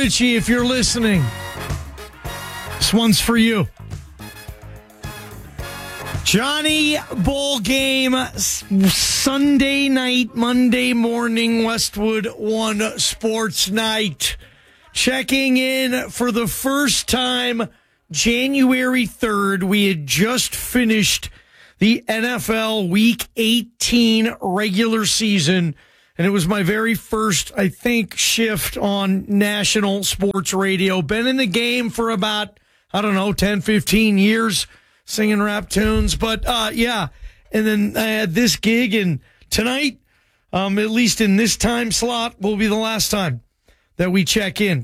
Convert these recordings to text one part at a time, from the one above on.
Richie, if you're listening, this one's for you. Johnny Bowl game, Sunday night, Monday morning, Westwood One Sports Night. Checking in for the first time, January 3rd. We had just finished the NFL Week 18 regular season, and it was my very first, I think, shift on national sports radio. Been in the game for about, 10, 15 years, singing rap tunes. But, yeah, and then I had this gig, and tonight, at least in this time slot, will be the last time that we check in.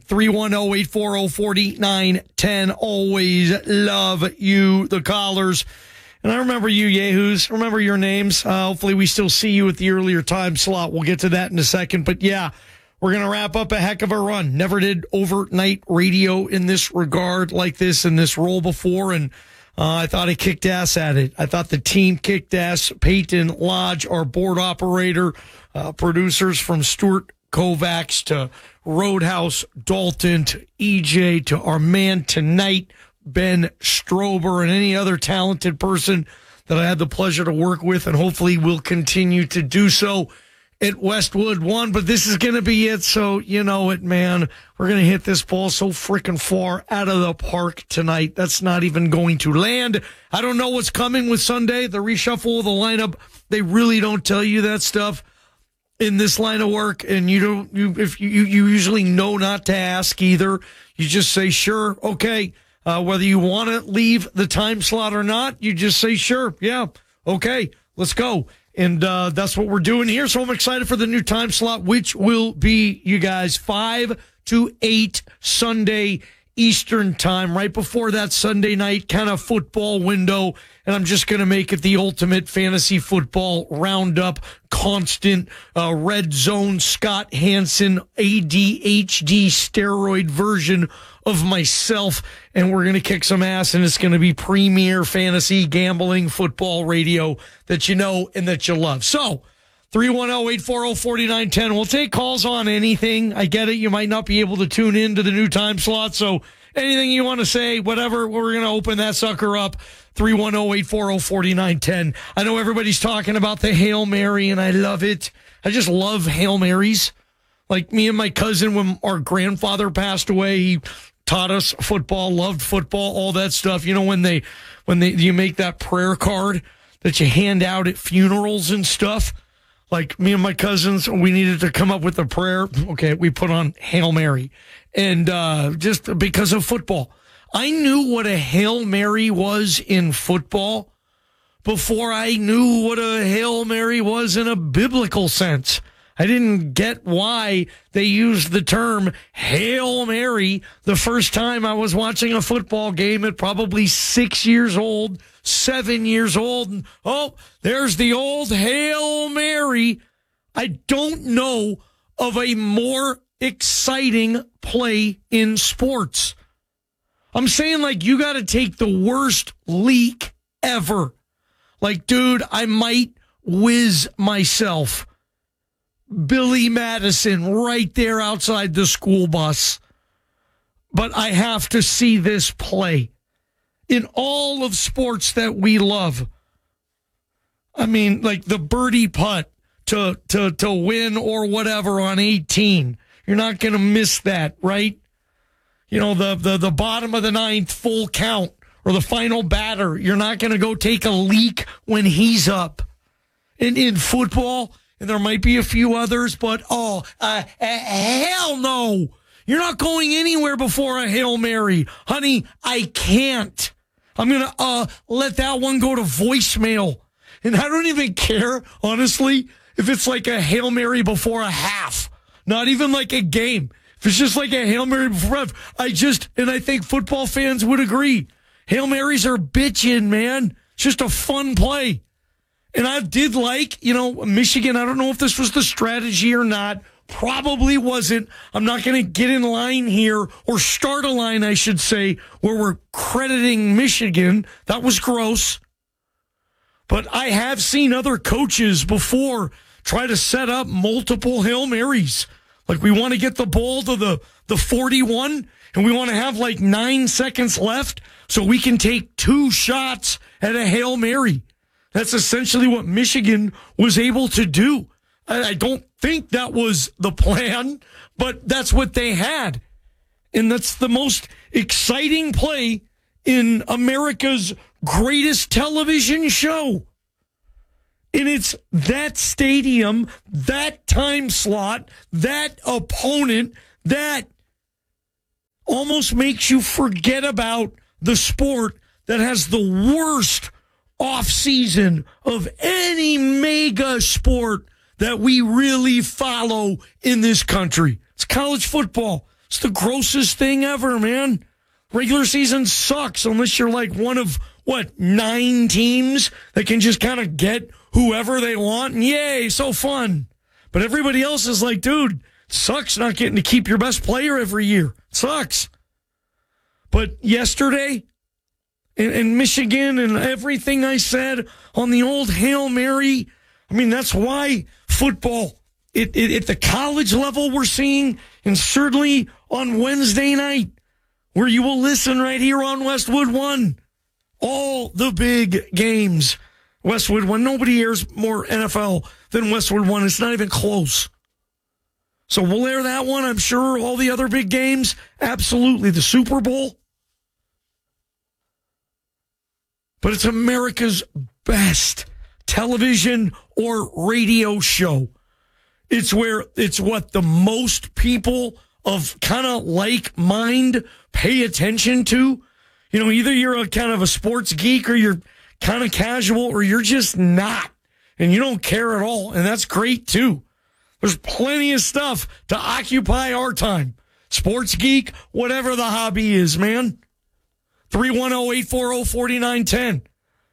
310-840-4910. Always love you, the callers. And I remember you, yahoos. Remember your names. Hopefully we still see you at the earlier time slot. We'll get to that in a second. But, yeah, we're going to wrap up a heck of a run. Never did overnight radio in this regard like this in this role before. And I thought I kicked ass at it. I thought the team kicked ass. Peyton Lodge, our board operator, producers from Stuart Kovacs to Roadhouse, Dalton to EJ to our man tonight, Ben Strober, and any other talented person that I had the pleasure to work with, and hopefully will continue to do so at Westwood One. But this is going to be it, so you know it, man. We're going to hit this ball so freaking far out of the park tonight. That's not even going to land. I don't know what's coming with Sunday, the reshuffle of the lineup. They really don't tell you that stuff in this line of work, and you usually know not to ask either. You just say, sure, okay. Whether you want to leave the time slot or not, you just say, sure, yeah, okay, let's go. And that's what we're doing here. So I'm excited for the new time slot, which will be, you guys, 5 to 8 Sunday Eastern time, right before that Sunday night kind of football window. And I'm just going to make it the ultimate fantasy football roundup, constant red zone Scott Hansen ADHD steroid version of myself. And we're going to kick some ass, and it's going to be premier fantasy gambling football radio that you know and that you love. So 310-840-4910. We'll take calls on anything. I get it. You might not be able to tune in to the new time slot. So anything you want to say, whatever, we're going to open that sucker up. 310-840-4910. I know everybody's talking about the Hail Mary, and I love it. I just love Hail Marys. Like me and my cousin, when our grandfather passed away, he taught us football, loved football, all that stuff. You know, when you make that prayer card that you hand out at funerals and stuff. Like me and my cousins, we needed to come up with a prayer. Okay, we put on Hail Mary. And just because of football. I knew what a Hail Mary was in football before I knew what a Hail Mary was in a biblical sense. I didn't get why they used the term Hail Mary the first time I was watching a football game at probably 6 years old, 7 years old. And, oh, there's the old Hail Mary. I don't know of a more exciting play in sports. I'm saying, like, you got to take the worst leak ever. Like, dude, I might whiz myself. Billy Madison right there outside the school bus. But I have to see this play in all of sports that we love. I mean, like the birdie putt to win or whatever on 18. You're not going to miss that, right? You know, the bottom of the ninth full count or the final batter. You're not going to go take a leak when he's up. In football, and there might be a few others, but hell no. You're not going anywhere before a Hail Mary. Honey, I can't. I'm going to let that one go to voicemail. And I don't even care, honestly, if it's like a Hail Mary before a half. Not even like a game. If it's just like a Hail Mary before, I think football fans would agree. Hail Marys are bitchin', man. It's just a fun play. And I did like, Michigan, I don't know if this was the strategy or not. Probably wasn't. I'm not going to get in line here, or start a line, I should say, where we're crediting Michigan. That was gross. But I have seen other coaches before try to set up multiple Hail Marys. Like, we want to get the ball to the 41, and we want to have like 9 seconds left so we can take 2 shots at a Hail Mary. That's essentially what Michigan was able to do. I don't think that was the plan, but that's what they had. And that's the most exciting play in America's greatest television show. And it's that stadium, that time slot, that opponent, that almost makes you forget about the sport that has the worst offseason of any mega sport that we really follow in this country. It's college football. It's the grossest thing ever, man. Regular season sucks unless you're like one of, 9 teams that can just kind of get whoever they want. And yay, so fun. But everybody else is like, dude, it sucks not getting to keep your best player every year. It sucks. But yesterday, in Michigan and everything I said on the old Hail Mary, I mean, that's why football, at the college level we're seeing, and certainly on Wednesday night, where you will listen right here on Westwood One, all the big games. Westwood One, nobody airs more NFL than Westwood One. It's not even close. So we'll air that one, I'm sure. All the other big games, absolutely. The Super Bowl. But it's America's best television or radio show. It's what the most people of kind of like mind pay attention to. You know, either you're a kind of a sports geek or you're kind of casual or you're just not. And you don't care at all. And that's great too. There's plenty of stuff to occupy our time. Sports geek, whatever the hobby is, man. 310-840-4910.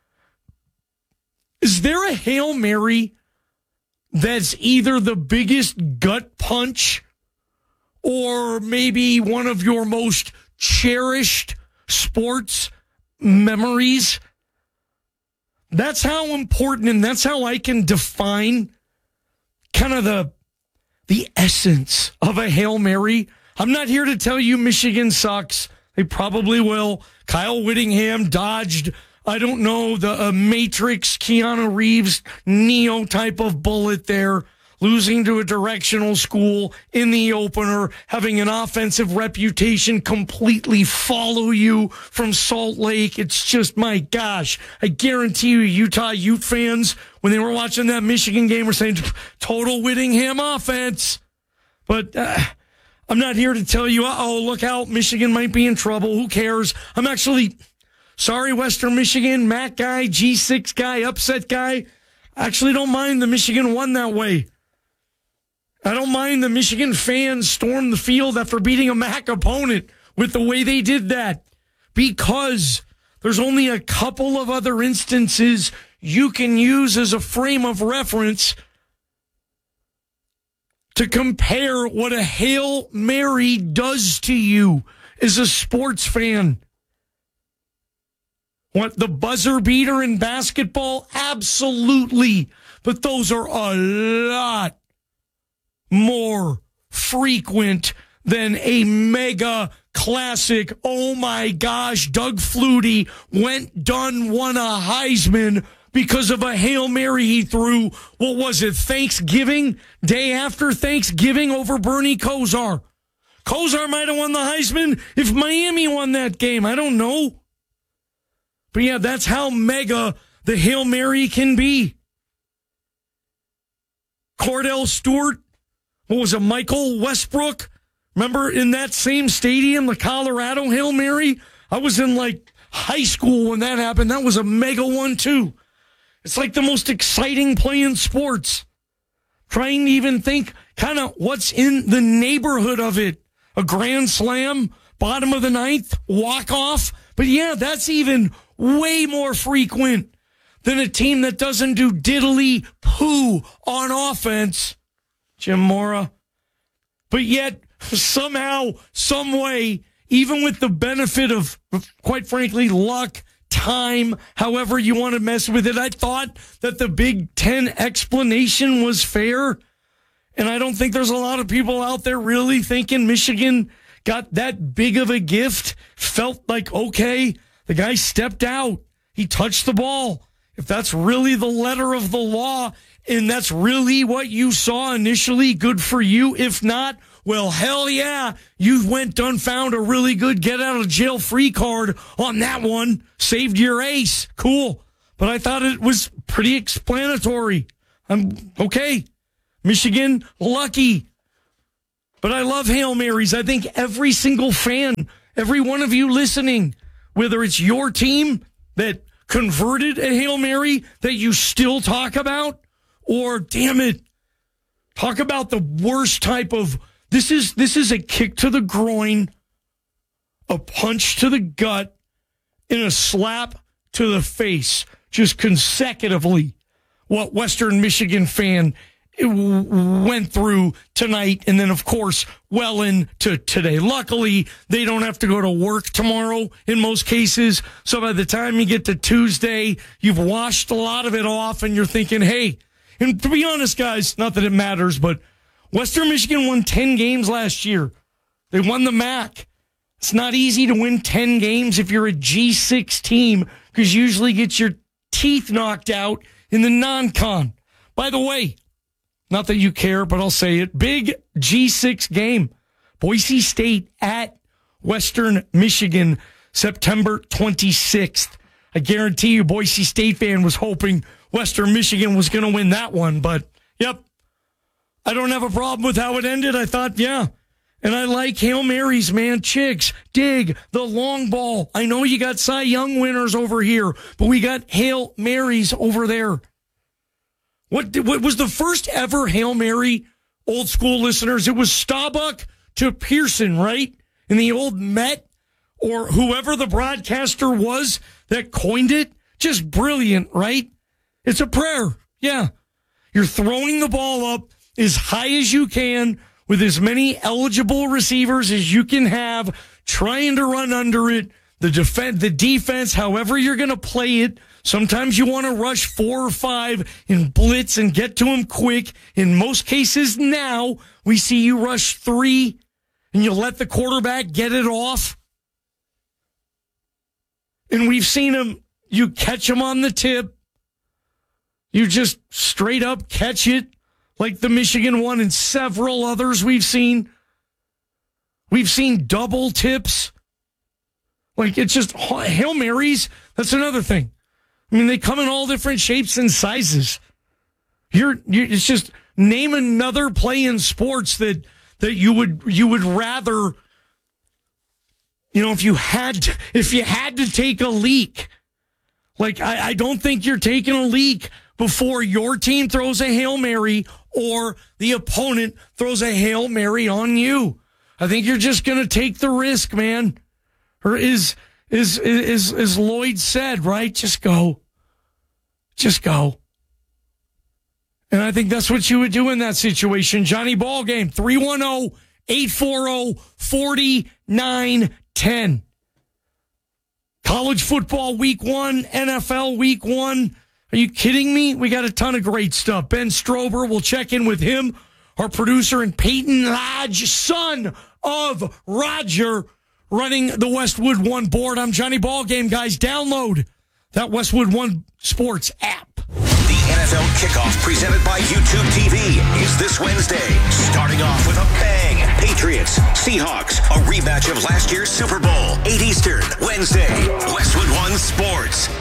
Is there a Hail Mary that's either the biggest gut punch or maybe one of your most cherished sports memories? That's how important, and that's how I can define kind of the essence of a Hail Mary. I'm not here to tell you Michigan sucks. They probably will. Kyle Whittingham dodged, I don't know, the Matrix, Keanu Reeves, Neo type of bullet there, losing to a directional school in the opener, having an offensive reputation completely follow you from Salt Lake. It's just, my gosh, I guarantee you Utah Ute fans, when they were watching that Michigan game, were saying, total Whittingham offense. But I'm not here to tell you, look out, Michigan might be in trouble. Who cares? I'm actually sorry, Western Michigan, MAC guy, G6 guy, upset guy. I actually don't mind the Michigan won that way. I don't mind the Michigan fans stormed the field after beating a MAC opponent with the way they did that, because there's only a couple of other instances you can use as a frame of reference to compare what a Hail Mary does to you as a sports fan. What, the buzzer beater in basketball? Absolutely. But those are a lot more frequent than a mega classic. Oh my gosh, Doug Flutie won a Heisman because of a Hail Mary he threw. What was it, Thanksgiving? Day after Thanksgiving over Bernie Kosar. Kosar might have won the Heisman if Miami won that game. I don't know. But yeah, that's how mega the Hail Mary can be. Cordell Stewart. What was it, Michael Westbrook? Remember in that same stadium, the Colorado Hail Mary? I was in like high school when that happened. That was a mega one too. It's like the most exciting play in sports. Trying to even think kind of what's in the neighborhood of it. A grand slam, bottom of the ninth, walk-off. But yeah, that's even way more frequent than a team that doesn't do diddly poo on offense. Jim Mora. But yet, somehow, some way, even with the benefit of, quite frankly, luck, time, however you want to mess with it, I thought that the Big Ten explanation was fair. And I don't think there's a lot of people out there really thinking Michigan got that big of a gift, felt like, okay, the guy stepped out. He touched the ball. If that's really the letter of the law and that's really what you saw initially, good for you. If not, well, hell yeah, you went and found a really good get out of jail free card on that one. Saved your ace. Cool. But I thought it was pretty explanatory. I'm okay. Michigan, lucky. But I love Hail Marys. I think every single fan, every one of you listening, whether it's your team that converted a Hail Mary that you still talk about, or damn it, talk about the worst type of, this is a kick to the groin, a punch to the gut, and a slap to the face, just consecutively, what Western Michigan fan went through tonight, and then, of course, well into today. Luckily, they don't have to go to work tomorrow in most cases, so by the time you get to Tuesday, you've washed a lot of it off, and you're thinking, hey, and to be honest, guys, not that it matters, but Western Michigan won 10 games last year. They won the MAC. It's not easy to win 10 games if you're a G6 team, because you usually get your teeth knocked out in the non-con. By the way, not that you care, but I'll say it. Big G6 game. Boise State at Western Michigan, September 26th. I guarantee you Boise State fan was hoping Western Michigan was going to win that one. But, yep, I don't have a problem with how it ended. I thought, yeah. And I like Hail Marys, man. Chicks, dig, the long ball. I know you got Cy Young winners over here, but we got Hail Marys over there. What was the first ever Hail Mary, old school listeners? It was Staubach to Pearson, right? In the old Met, or whoever the broadcaster was that coined it. Just brilliant, right? It's a prayer. Yeah. You're throwing the ball up as high as you can with as many eligible receivers as you can have, trying to run under it. The defense, however you're going to play it. Sometimes you want to rush 4 or 5 and blitz and get to them quick. In most cases now, we see you rush 3 and you let the quarterback get it off. And we've seen him, you catch him on the tip. You just straight up catch it like the Michigan one and several others we've seen. We've seen double tips. Like, it's just Hail Marys. That's another thing. I mean, they come in all different shapes and sizes. It's just name another play in sports that you would rather, you know, if you had to take a leak. Like, I don't think you're taking a leak before your team throws a Hail Mary or the opponent throws a Hail Mary on you. I think you're just going to take the risk, man. Or is Lloyd said, right? Just go. Just go. And I think that's what you would do in that situation. Johnny Ballgame, 310-840-4910. College football week 1, NFL week 1. Are you kidding me? We got a ton of great stuff. Ben Strober, we'll check in with him, our producer, and Peyton Lodge, son of Roger, running the Westwood One board. I'm Johnny Ballgame, guys. Download that Westwood One Sports app. The NFL kickoff presented by YouTube TV is this Wednesday. Starting off with a bang. Patriots, Seahawks, a rematch of last year's Super Bowl. 8 Eastern, Wednesday. Westwood One Sports.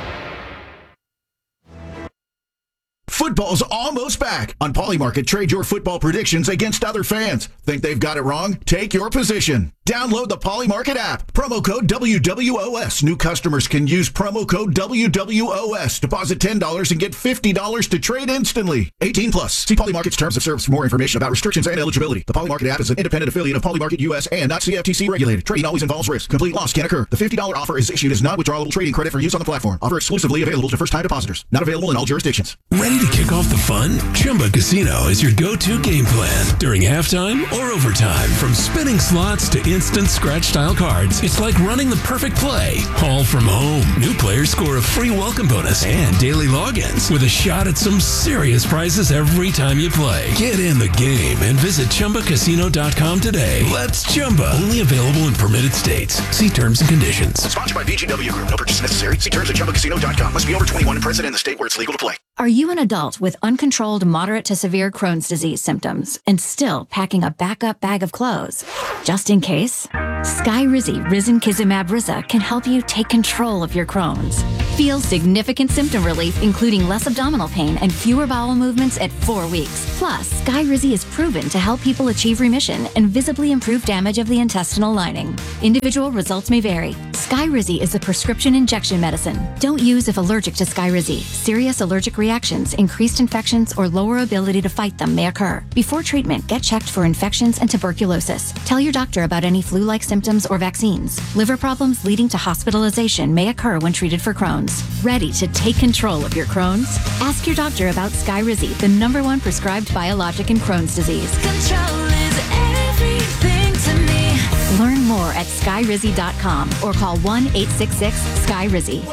Football's almost back. On Polymarket, trade your football predictions against other fans. Think they've got it wrong? Take your position. Download the Polymarket app. Promo code WWOS. New customers can use promo code WWOS. Deposit $10 and get $50 to trade instantly. 18 plus. See Polymarket's terms of service for more information about restrictions and eligibility. The Polymarket app is an independent affiliate of Polymarket US and not CFTC regulated. Trading always involves risk. Complete loss can occur. The $50 offer is issued as non-withdrawable trading credit for use on the platform. Offer exclusively available to first-time depositors. Not available in all jurisdictions. Ready to kick off the fun? Chumba Casino is your go-to game plan during halftime or overtime. From spinning slots to instant scratch-style cards, it's like running the perfect play, all from home. New players score a free welcome bonus and daily logins with a shot at some serious prizes every time you play. Get in the game and visit ChumbaCasino.com today. Let's Chumba. Only available in permitted states. See terms and conditions. Sponsored by VGW Group. No purchase necessary. See terms at ChumbaCasino.com. Must be over 21 and present in the state where it's legal to play. Are you an adult with uncontrolled moderate to severe Crohn's disease symptoms and still packing a backup bag of clothes? Just in case, Skyrizi Risankizumab Riza can help you take control of your Crohn's. Feel significant symptom relief, including less abdominal pain and fewer bowel movements at 4 weeks. Plus, Skyrizi is proven to help people achieve remission and visibly improve damage of the intestinal lining. Individual results may vary. Skyrizi is a prescription injection medicine. Don't use if allergic to Skyrizi. Serious allergic reactions, increased infections, or lower ability to fight them may occur. Before treatment, get checked for infections and tuberculosis. Tell your doctor about any flu-like symptoms or vaccines. Liver problems leading to hospitalization may occur when treated for Crohn's. Ready to take control of your Crohn's? Ask your doctor about Skyrizi, the #1 prescribed biologic in Crohn's disease. Control is everything to me. Learn more at skyrizi.com or call 1-866-SKYRIZI.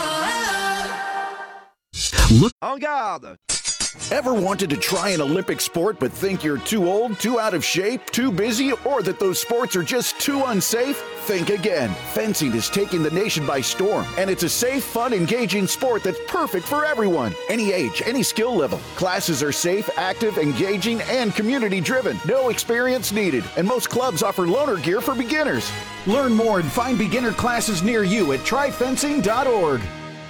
Look en garde. Ever wanted to try an Olympic sport but think you're too old, too out of shape, too busy, or that those sports are just too unsafe? Think again. Fencing is taking the nation by storm, and it's a safe, fun, engaging sport that's perfect for everyone. Any age, any skill level. Classes are safe, active, engaging, and community-driven. No experience needed, and most clubs offer loaner gear for beginners. Learn more and find beginner classes near you at tryfencing.org.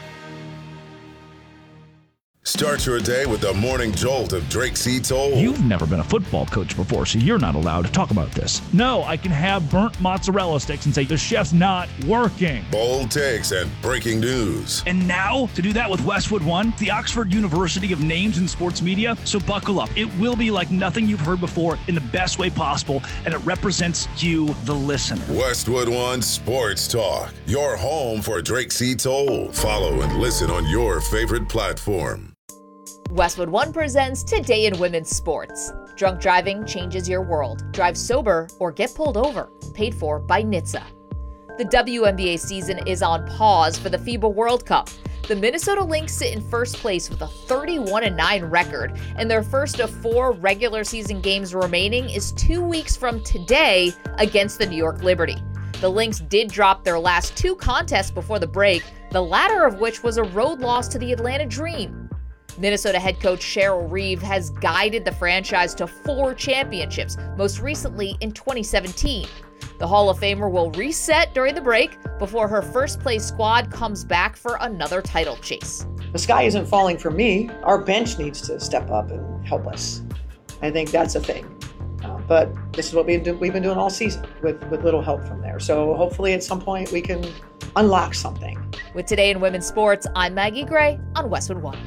Start your day with the morning jolt of Drake C. Toll. You've never been a football coach before, so you're not allowed to talk about this. No, I can have burnt mozzarella sticks and say the chef's not working. Bold takes and breaking news. And now, to do that with Westwood One, the Oxford University of names in sports media, so buckle up. It will be like nothing you've heard before in the best way possible, and it represents you, the listener. Westwood One Sports Talk, your home for Drake C. Toll. Follow and listen on your favorite platform. Westwood One presents Today in Women's Sports. Drunk driving changes your world. Drive sober or get pulled over. Paid for by NHTSA. The WNBA season is on pause for the FIBA World Cup. The Minnesota Lynx sit in first place with a 31-9 record, and their first of 4 regular season games remaining is 2 weeks from today against the New York Liberty. The Lynx did drop their last 2 contests before the break, the latter of which was a road loss to the Atlanta Dream. Minnesota head coach Cheryl Reeve has guided the franchise to 4 championships, most recently in 2017. The Hall of Famer will reset during the break before her first-place squad comes back for another title chase. The sky isn't falling for me. Our bench needs to step up and help us. I think that's a thing. But this is what we've been doing all season with little help from there. So hopefully at some point we can unlock something. With Today in Women's Sports, I'm Maggie Gray on Westwood One.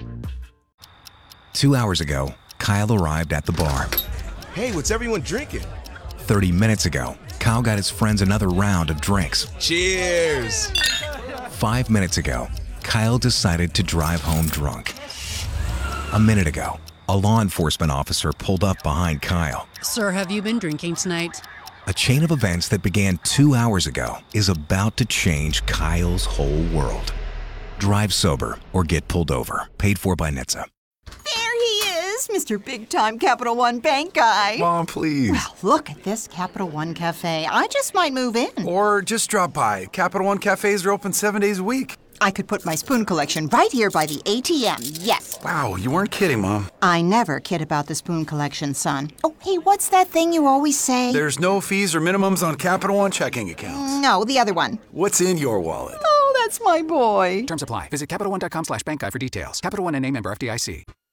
2 hours ago, Kyle arrived at the bar. Hey, what's everyone drinking? 30 minutes ago, Kyle got his friends another round of drinks. Cheers! 5 minutes ago, Kyle decided to drive home drunk. A minute ago, a law enforcement officer pulled up behind Kyle. Sir, have you been drinking tonight? A chain of events that began 2 hours ago is about to change Kyle's whole world. Drive sober or get pulled over. Paid for by NHTSA. Mr. Big-Time Capital One Bank guy. Mom, please. Well, look at this Capital One Cafe. I just might move in. Or just drop by. Capital One Cafes are open 7 days a week. I could put my spoon collection right here by the ATM, yes. Wow, you weren't kidding, Mom. I never kid about the spoon collection, son. Oh, hey, what's that thing you always say? There's no fees or minimums on Capital One checking accounts. No, the other one. What's in your wallet? Oh, that's my boy. Terms apply. Visit CapitalOne.com/bankguide for details. Capital One and a member FDIC.